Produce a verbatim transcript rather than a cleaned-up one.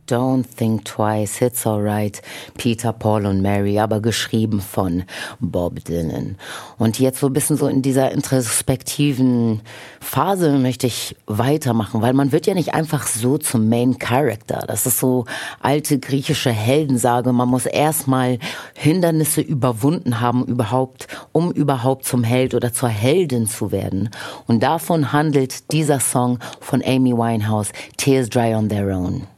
Don't Think Twice, It's Alright, Peter, Paul und Mary, aber geschrieben von Bob Dylan. Und jetzt so ein bisschen so in dieser introspektiven Phase möchte ich weitermachen, weil man wird ja nicht einfach so zum Main Character. Das ist so alte griechische Heldensage. Man muss erstmal Hindernisse überwunden haben, überhaupt, um überhaupt zum Held oder zur Heldin zu werden. Und davon handelt dieser Song von Amy Winehouse, Tears Dry on Their Own.